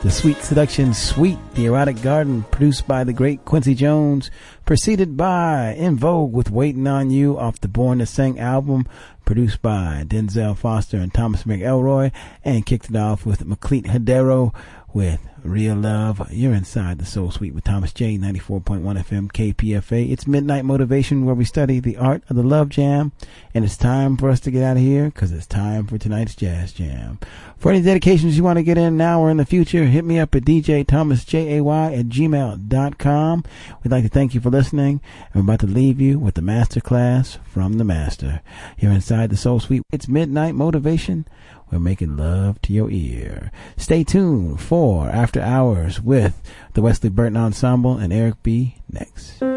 The Sweet Seduction Suite, The Erotic Garden, produced by the great Quincy Jones, preceded by In Vogue with Waiting on You off the Born to Sing album, produced by Denzel Foster and Thomas McElroy, and kicked it off with Maclete Hadero with Real Love. You're inside the Soul Suite with Thomas J, 94.1 FM KPFA. It's Midnight Motivation, where we study the art of the love jam. And it's time for us to get out of here, because it's time for tonight's Jazz Jam. For any dedications you want to get in now or in the future, hit me up at djthomasjay@gmail.com. We'd like to thank you for listening. And we're about to leave you with the masterclass from the master. You're inside the Soul Suite. It's Midnight Motivation. We're making love to your ear. Stay tuned for After Hours with the Wesley Burton Ensemble and Eric B. next.